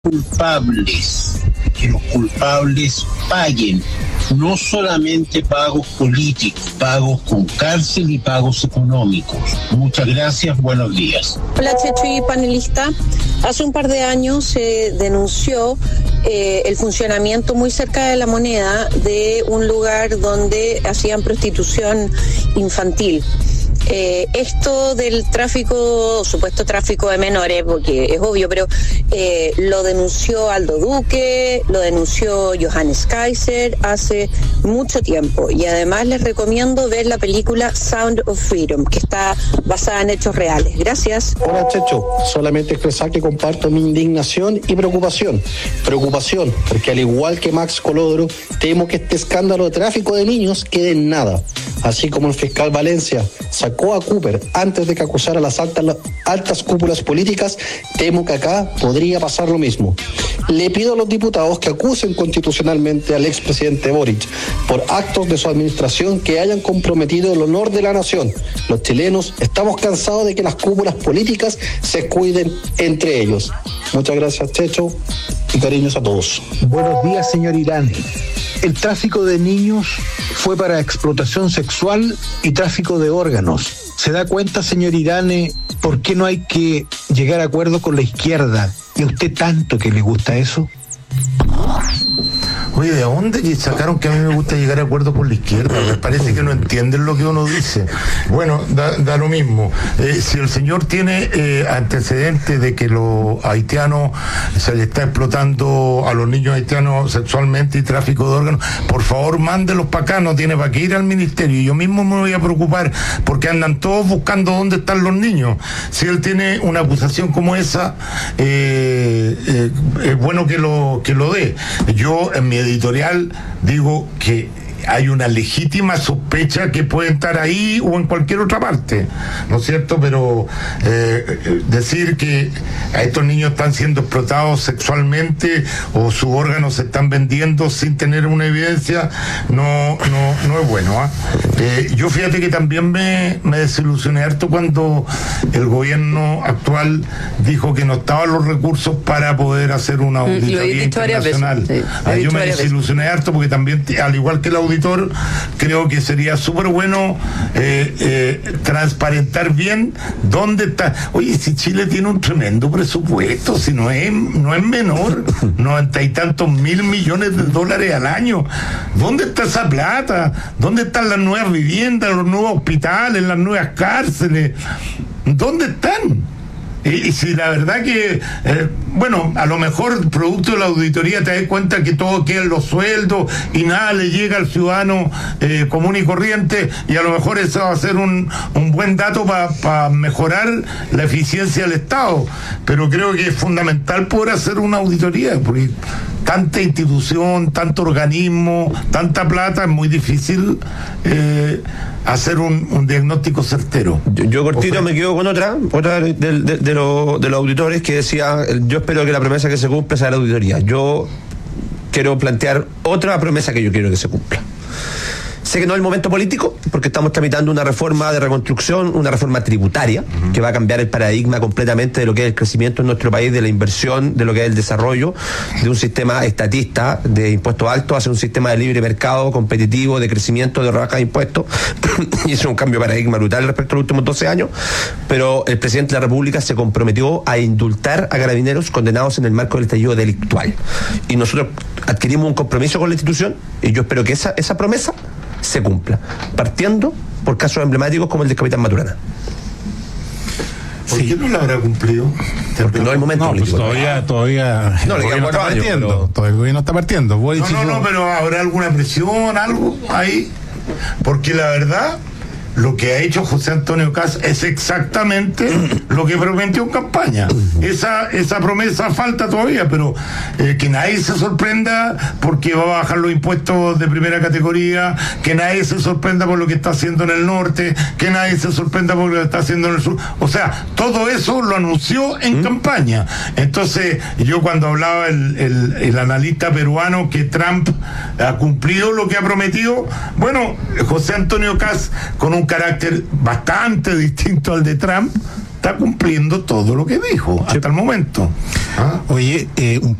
culpables, que los culpables paguen, no solamente pagos políticos, pagos con cárcel y pagos económicos. Muchas gracias, buenos días. Hola Checho y panelista. Hace un par de años se denunció el funcionamiento muy cerca de La Moneda de un lugar donde hacían prostitución infantil. Esto del tráfico, supuesto tráfico de menores, porque es obvio, pero lo denunció Aldo Duque, lo denunció Johannes Kaiser hace mucho tiempo, y además les recomiendo ver la película Sound of Freedom, que está basada en hechos reales. Gracias. Hola Checho, solamente expresar que comparto mi indignación y preocupación, porque al igual que Max Colodro, temo que este escándalo de tráfico de niños quede en nada. Así como el fiscal Valencia sacó a Cooper antes de que acusara a las altas cúpulas políticas, temo que acá podría pasar lo mismo. Le pido a los diputados que acusen constitucionalmente al expresidente Boric por actos de su administración que hayan comprometido el honor de la nación. Los chilenos estamos cansados de que las cúpulas políticas se cuiden entre ellos. Muchas gracias, Checho, y cariños a todos. Buenos días, señor Irane. El tráfico de niños fue para explotación sexual y tráfico de órganos. ¿Se da cuenta, señor Irane, por qué no hay que llegar a acuerdo con la izquierda? ¿Y a usted tanto que le gusta eso? Oye, ¿de dónde sacaron que a mí me gusta llegar a acuerdo con la izquierda? Me parece que no entienden lo que uno dice. Bueno, da lo mismo. Si el señor tiene antecedentes de que los haitianos se le está explotando a los niños haitianos sexualmente y tráfico de órganos, por favor mándelos para acá, no tiene para qué ir al ministerio. Y yo mismo me voy a preocupar porque andan todos buscando dónde están los niños. Si él tiene una acusación como esa, es bueno que lo dé. Yo en mi editorial digo que hay una legítima sospecha que puede estar ahí o en cualquier otra parte, ¿no es cierto? Pero decir que a estos niños están siendo explotados sexualmente o sus órganos se están vendiendo sin tener una evidencia no es bueno, ¿eh? Yo fíjate que también me desilusioné harto cuando el gobierno actual dijo que no estaban los recursos para poder hacer una auditoría internacional. Sí, yo me desilusioné harto porque también, al igual que el auditor, creo que sería súper bueno transparentar bien dónde está. Oye, si Chile tiene un tremendo presupuesto, si no es menor, 90 y tantos mil millones de dólares al año, ¿dónde está esa plata? ¿Dónde están las nuevas viviendas, los nuevos hospitales, las nuevas cárceles? ¿Dónde están? Y si la verdad que, bueno, a lo mejor producto de la auditoría te das cuenta que todo queda en los sueldos y nada le llega al ciudadano común y corriente, y a lo mejor eso va a ser un buen dato para mejorar la eficiencia del Estado, pero creo que es fundamental poder hacer una auditoría, porque tanta institución, tanto organismo, tanta plata, es muy difícil hacer un diagnóstico certero. Yo cortito me quedo con otra de los auditores que decía: yo espero que la promesa que se cumpla sea la auditoría. Yo quiero plantear otra promesa que yo quiero que se cumpla. Sé que no es el momento político, porque estamos tramitando una reforma de reconstrucción, una reforma tributaria, que va a cambiar el paradigma completamente de lo que es el crecimiento en nuestro país, de la inversión, de lo que es el desarrollo, de un sistema estatista de impuestos altos hacia un sistema de libre mercado, competitivo, de crecimiento, de rebaja de impuestos. Y eso es un cambio de paradigma brutal respecto a los últimos 12 años, pero el presidente de la República se comprometió a indultar a carabineros condenados en el marco del estallido delictual. Y nosotros adquirimos un compromiso con la institución, y yo espero que esa promesa se cumpla, partiendo por casos emblemáticos como el del capitán Maturana. ¿Por qué no lo habrá cumplido? Porque no hay momento político. Pues todavía no, el gobierno está partiendo. Todavía el gobierno está partiendo. No, pero ¿habrá alguna presión, algo ahí? Porque la verdad, lo que ha hecho José Antonio Kast es exactamente lo que prometió en campaña. Esa promesa falta todavía, pero que nadie se sorprenda porque va a bajar los impuestos de primera categoría, que nadie se sorprenda por lo que está haciendo en el norte, que nadie se sorprenda por lo que está haciendo en el sur. O sea, todo eso lo anunció en campaña. Entonces, yo cuando hablaba el analista peruano que Trump ha cumplido lo que ha prometido, bueno, José Antonio Kast, con un carácter bastante distinto al de Trump, está cumpliendo todo lo que dijo hasta el momento. Oye, un